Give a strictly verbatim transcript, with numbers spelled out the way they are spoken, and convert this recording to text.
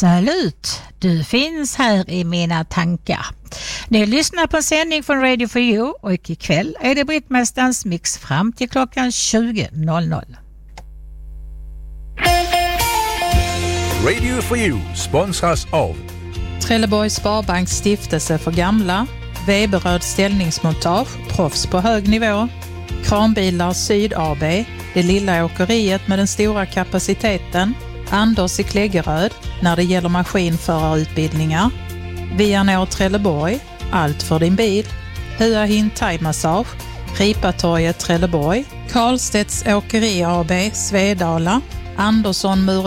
Absolut, du finns här i mina tankar. Ni lyssnar på en sändning från Radio for You och ikväll är det Brittmästarens mix fram till klockan tjugo noll noll. Radio for You sponsras av Trelleborgs Sparbanks stiftelse för gamla, Weberöd ställningsmontage, proffs på hög nivå, Kranbilar Syd A B, det lilla åkeriet med den stora kapaciteten, Anders i Kläggeröd när det gäller maskinförarutbildningar, Vianor Trelleborg, allt för din bil, Hua Hin Thai-massage, Ripatorget Trelleborg, Karlstedts Åkeri A B, Svedala, Andersson Mur